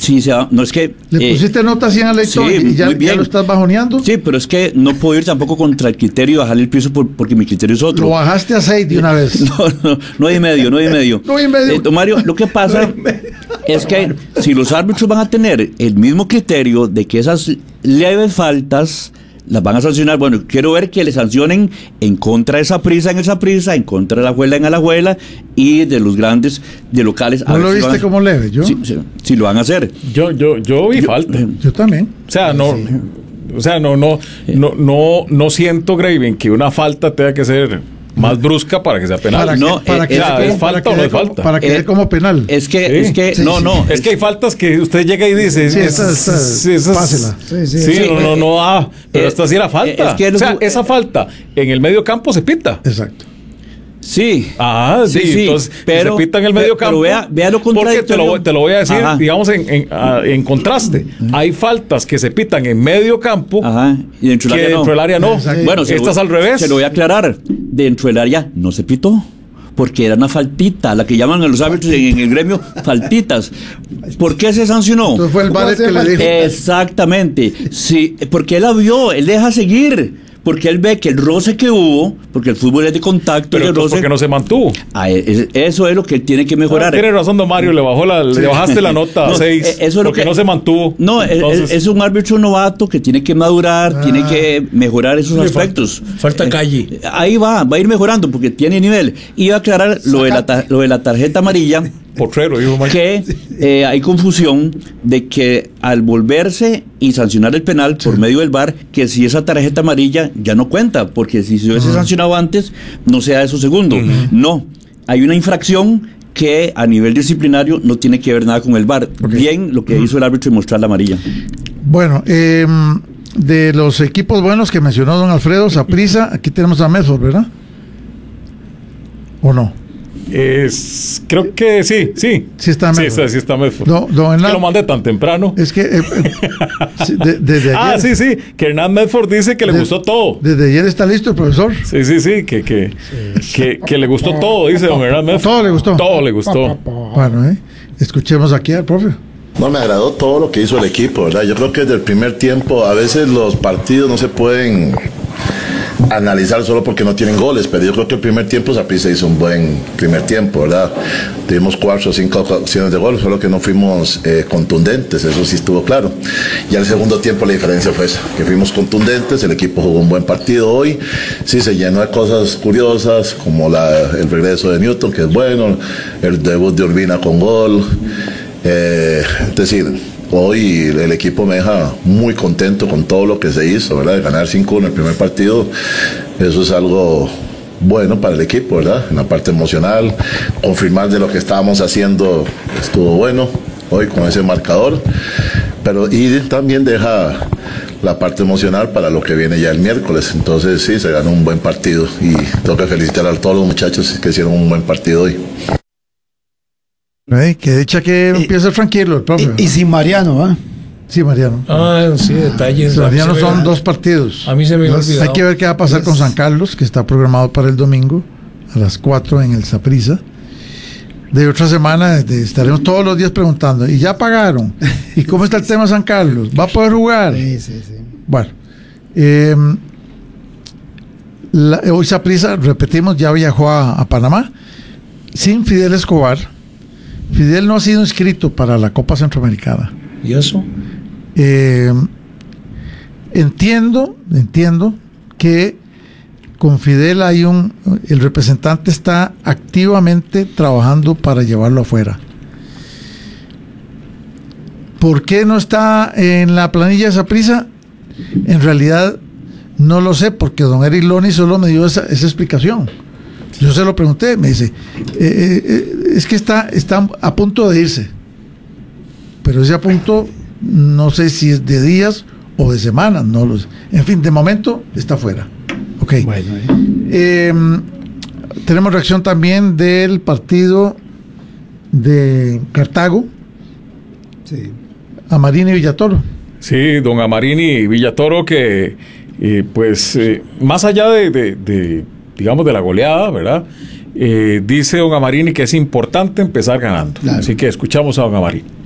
Sí, no es que... Le pusiste nota así en el lector y ya lo estás bajoneando. Sí, pero es que no puedo ir tampoco contra el criterio y bajarle el piso porque mi criterio es otro. Lo bajaste a 6 de una vez. No y medio. Don Mario, lo que pasa es que si los árbitros van a tener el mismo criterio de que esas leves faltas las van a sancionar, bueno, quiero ver que le sancionen en contra de Saprissa en contra de Alajuela en Alajuela y de los grandes de locales. ¿No lo viste como leve? ¿Yo? Sí, lo van a hacer. Yo vi falta. Yo también. O sea, no siento, Graven, que una falta tenga que ser más brusca para que sea penal. ¿Es falta o no es falta? Para que sea como penal. Es que es que hay faltas que usted llega y dice, pásela. Pero esta sí era falta. Esa falta en el medio campo se pita. Exacto. Sí. Entonces, pero se pita en el medio campo. Vea lo contradictorio. Porque te lo voy a decir, digamos, en contraste. Hay faltas que se pitan en medio campo y dentro del área no. Bueno, estas al revés. Se lo voy a aclarar. Dentro del área no se pitó, porque era una faltita, la que llaman a los árbitros en el gremio faltitas. ¿Por qué se sancionó? Entonces fue el VAR que le dijo. Exactamente. Sí, porque él la vio, él deja seguir. Porque él ve que el roce que hubo, porque el fútbol es de contacto, pero roce, ¿por qué no se mantuvo? Eso es lo que él tiene que mejorar. Tiene razón, don Mario, le bajaste la nota a 6, porque no se mantuvo. No, es un árbitro novato que tiene que madurar, tiene que mejorar esos aspectos. Falta calle. Ahí va a ir mejorando, porque tiene nivel. Iba a aclarar lo de la tarjeta amarilla. Potrero, dijo Mario. Que hay confusión de que al volverse y sancionar el penal por medio del VAR, que si esa tarjeta amarilla ya no cuenta, porque si se hubiese sancionado antes, no sea eso segundo. No, hay una infracción que a nivel disciplinario no tiene que ver nada con el VAR. Bien lo que hizo el árbitro y mostrar la amarilla. Bueno, de los equipos buenos que mencionó don Alfredo, Saprissa, aquí tenemos a Medford, ¿verdad? ¿O no? Creo que sí. Sí está Medford. Que lo mandé tan temprano. Es que desde ayer. Sí, que Hernán Medford dice que le gustó todo. Desde ayer está listo el profesor. Sí, que le gustó todo, dice don Hernán Medford. Todo le gustó. Bueno, escuchemos aquí al profe. No, me agradó todo lo que hizo el equipo, ¿verdad? Yo creo que desde el primer tiempo, a veces los partidos no se pueden analizar solo porque no tienen goles, pero yo creo que el primer tiempo Saprissa hizo un buen primer tiempo, ¿verdad? Tuvimos 4 o 5 ocasiones de gol, solo que no fuimos contundentes, eso sí estuvo claro. Y al segundo tiempo la diferencia fue esa, que fuimos contundentes, el equipo jugó un buen partido hoy, sí se llenó de cosas curiosas, como el regreso de Newton, que es bueno, el debut de Urbina con gol, es decir, hoy el equipo me deja muy contento con todo lo que se hizo, ¿verdad? De ganar 5-1 el primer partido, eso es algo bueno para el equipo, ¿verdad? En la parte emocional, confirmar de lo que estábamos haciendo estuvo bueno hoy con ese marcador, y también deja la parte emocional para lo que viene ya el miércoles. Entonces sí, se ganó un buen partido y tengo que felicitar a todos los muchachos que hicieron un buen partido hoy. Que dicha que empieza tranquilo el profe. Y sin Mariano, ¿ah? Sí, Mariano. Sí, detalles. Mariano son 2 partidos. A mí se me había olvidado. Hay que ver qué va a pasar con San Carlos, que está programado para el domingo a las 4 en el Saprissa. De otra semana estaremos todos los días preguntando, ¿y ya pagaron? ¿Y cómo está el tema San Carlos? ¿Va a poder jugar? Sí. Bueno, hoy Saprissa, repetimos, ya viajó a Panamá sin Fidel Escobar. Fidel no ha sido inscrito para la Copa Centroamericana. ¿Y eso? Entiendo que con Fidel el representante está activamente trabajando para llevarlo afuera. ¿Por qué no está en la planilla de Saprissa? En realidad no lo sé, porque don Eric Loni solo me dio esa explicación. Yo se lo pregunté, me dice, es que está a punto de irse, pero ese a punto no sé si es de días o de semanas, no lo sé. En fin, de momento está fuera. Ok. Bueno, tenemos reacción también del partido de Cartago. Sí. Amarini y Villatoro. Sí, don Amarini y Villatoro, que más allá de digamos, de la goleada, ¿verdad? Dice don Amarini que es importante empezar ganando. Claro. Así que escuchamos a don Amarini.